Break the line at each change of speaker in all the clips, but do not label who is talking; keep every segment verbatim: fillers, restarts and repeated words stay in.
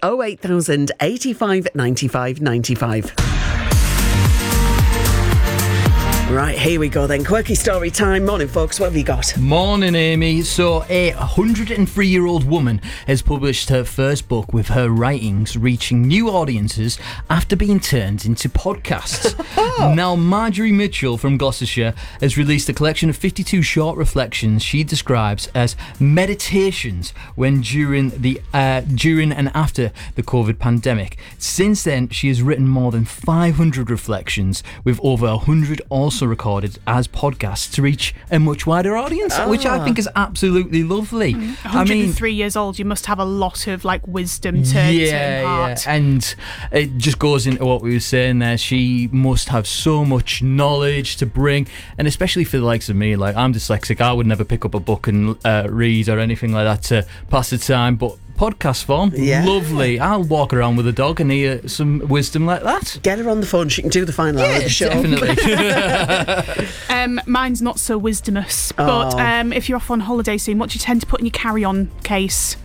oh eight thousand eighty-five ninety-five ninety-five. Right, here we go then. Quirky story time. Morning, folks. What have you got?
Morning, Amy. So, a one hundred three year old woman has published her first book with her writings reaching new audiences after being turned into podcasts. Now, Marjorie Mitchell from Gloucestershire has released a collection of fifty-two short reflections she describes as meditations when during the uh, during and after the COVID pandemic. Since then, she has written more than five hundred reflections, with over one hundred also recorded as podcasts to reach a much wider audience, ah. which I think is absolutely lovely.
Mm. one hundred three
I mean,
years old, you must have a lot of like wisdom to, yeah, to impart.
Yeah, and it just goes into what we were saying there. She must have so much knowledge to bring, and especially for the likes of me, like I'm dyslexic, I would never pick up a book and uh, read or anything like that to pass the time, but podcast form, yeah. lovely. I'll walk around with a dog and hear some wisdom like that.
Get her on the phone, she can do the final
yeah,
hour of the show.
Definitely.
um, mine's not so wisdomous, but um, if you're off on holiday soon, what do you tend to put in your carry-on case?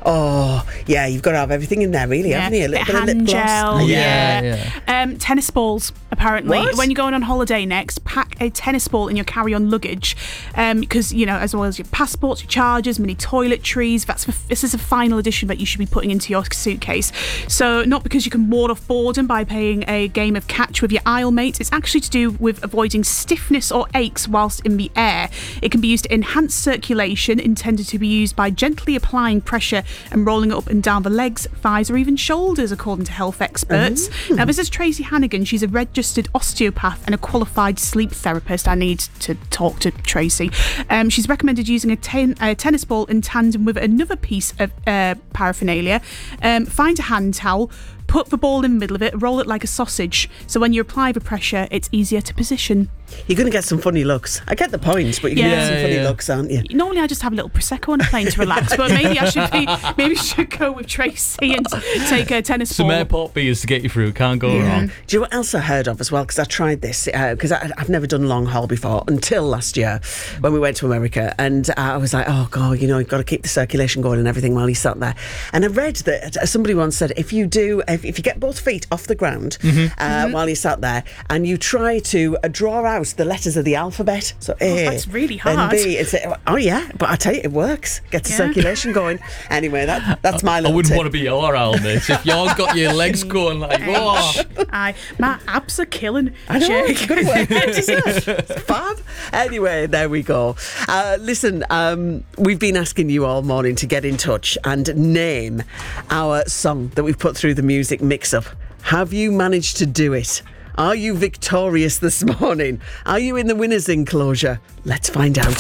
Oh, yeah, you've got to have everything in there, really,
yeah.
haven't you? A little bit,
bit
of lip gloss.
Gel,
yeah.
yeah. yeah. Um, tennis balls, apparently.
What?
When you're going on holiday next, pack a tennis ball in your carry-on luggage, because, um, you know, as well as your passports, your chargers, mini toiletries, that's for, this is a final edition that you should be putting into your suitcase. So, not because you can ward off boredom by playing a game of catch with your aisle mates, it's actually to do with avoiding stiffness or aches whilst in the air. It can be used to enhance circulation, intended to be used by gently applying pressure and rolling it up and down the legs, thighs or even shoulders, according to health experts. Mm. Now, this is Tracy Hannigan. She's a registered osteopath and a qualified sleep therapist. I need to talk to Tracy. Um, she's recommended using a, ten, a tennis ball in tandem with another piece of uh, paraphernalia. Um, find a hand towel, put the ball in the middle of it, roll it like a sausage, so when you apply the pressure, it's easier to position.
You're going to get some funny looks. I get the point, but you're
yeah.
going to get some funny
yeah.
looks, aren't you?
Normally I just have a little Prosecco on a plane to relax, but maybe I should be, maybe I should go with Tracy and take a tennis
some
ball.
Some airport beers to get you through, can't go
yeah.
wrong.
Do you know what else I heard of as well? Because I tried this, because uh, I've never done long haul before, until last year when we went to America, and uh, I was like, oh God, you know, you've got to keep the circulation going and everything while you sat there. And I read that somebody once said, if you do, if, if you get both feet off the ground
mm-hmm.
Uh,
mm-hmm.
while you sat there, and you try to uh, draw out the letters of the alphabet, so A,
oh, that's really
then
hard.
B, it's, oh yeah, but I tell you, it works. Gets the
yeah.
circulation going. Anyway, that that's my little
I wouldn't
tip.
want to be your owl, mate. If you've got your legs going like, whoa.
I, my abs are killing.
I know,
Jake.
it's good work, isn't it? It's fab. Anyway, there we go. Uh, listen, um, we've been asking you all morning to get in touch and name our song that we've put through the music mix-up. Have you managed to do it? Are you victorious this morning? Are you in the winner's enclosure? Let's find out.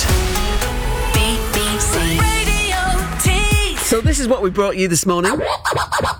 B B C Radio T.
So this is what we brought you this morning.